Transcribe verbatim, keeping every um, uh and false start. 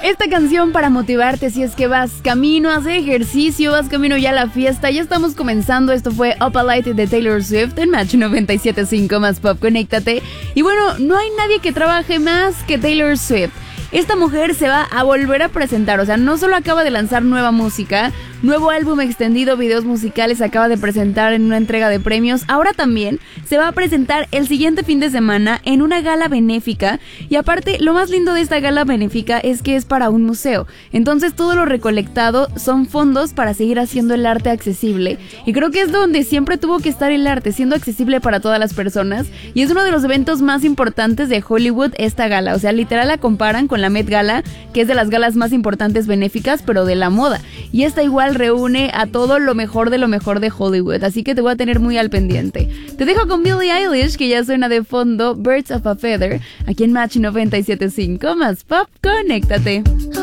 Esta canción para motivarte si es que vas camino a hacer ejercicio, vas camino ya a la fiesta. Ya estamos comenzando. Esto fue Up a Light de Taylor Swift en Match noventa y siete punto cinco más Pop. Conéctate. Y bueno, no hay nadie que trabaje más que Taylor Swift. Esta mujer se va a volver a presentar, o sea, no solo acaba de lanzar nueva música, nuevo álbum extendido, videos musicales, acaba de presentar en una entrega de premios, ahora también se va a presentar el siguiente fin de semana en una gala benéfica, y aparte, lo más lindo de esta gala benéfica es que es para un museo, entonces todo lo recolectado son fondos para seguir haciendo el arte accesible, y creo que es donde siempre tuvo que estar el arte, siendo accesible para todas las personas, y es uno de los eventos más importantes de Hollywood esta gala, o sea, literal la comparan con la Met Gala, que es de las galas más importantes benéficas, pero de la moda. Y esta igual reúne a todo lo mejor de lo mejor de Hollywood, así que te voy a tener muy al pendiente. Te dejo con Billie Eilish, que ya suena de fondo, Birds of a Feather, aquí en Match noventa y siete punto cinco más Pop. Conéctate.